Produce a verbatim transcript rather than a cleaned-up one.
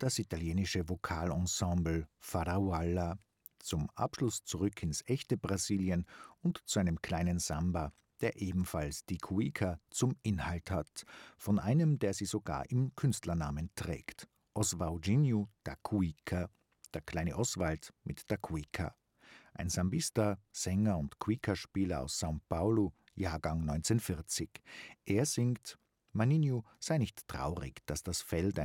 das italienische Vokalensemble Farawalla, zum Abschluss zurück ins echte Brasilien und zu einem kleinen Samba, der ebenfalls die Cuica zum Inhalt hat, von einem, der sie sogar im Künstlernamen trägt: Oswaldinho da Cuica, der kleine Oswald mit der Cuica. Ein Sambista, Sänger und Cuica-Spieler aus São Paulo, Jahrgang neunzehnhundertvierzig. Er singt: Maninho, sei nicht traurig, dass das Fell